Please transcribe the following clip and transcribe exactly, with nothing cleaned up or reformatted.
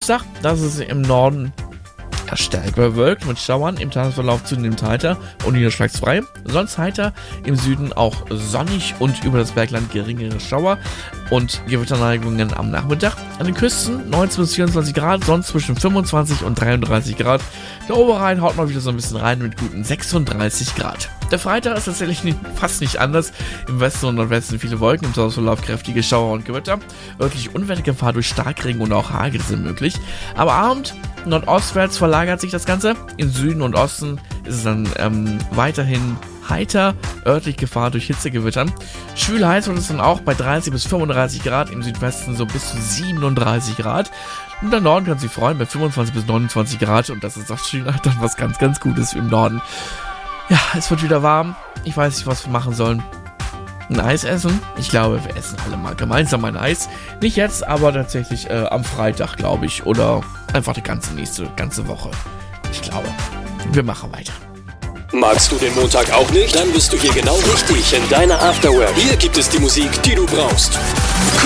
Samstag, das ist im Norden stärker bewölkt mit Schauern, im Tagesverlauf zunehmend heiter und niederschlagsfrei. Sonst heiter, im Süden auch sonnig und über das Bergland geringere Schauer und Gewitterneigungen am Nachmittag. An den Küsten neunzehn bis vierundzwanzig Grad, sonst zwischen fünfundzwanzig und dreiunddreißig Grad. Der Oberrhein haut mal wieder so ein bisschen rein mit guten sechsunddreißig Grad. Der Freitag ist tatsächlich nicht, fast nicht anders. Im Westen und Nordwesten viele Wolken, im Tagesverlauf kräftige Schauer und Gewitter. Wirklich Unwettergefahr durch Starkregen und auch Hagel sind möglich. Aber Abend nordostwärts verlagert sich das Ganze. Im Süden und Osten ist es dann ähm, weiterhin heiter, örtlich Gefahr durch Hitzegewitter. Schwül heiß wird es dann auch bei dreißig bis fünfunddreißig Grad, im Südwesten so bis zu siebenunddreißig Grad. Und der Norden kann sich freuen bei fünfundzwanzig bis neunundzwanzig Grad und das ist auch schon dann was ganz, ganz Gutes im Norden. Ja, es wird wieder warm. Ich weiß nicht, was wir machen sollen. Ein Eis essen? Ich glaube, wir essen alle mal gemeinsam ein Eis. Nicht jetzt, aber tatsächlich äh, am Freitag, glaube ich. Oder einfach die ganze nächste, ganze Woche. Ich glaube, wir machen weiter. Magst du den Montag auch nicht? Dann bist du hier genau richtig in deiner Afterwork. Hier gibt es die Musik, die du brauchst.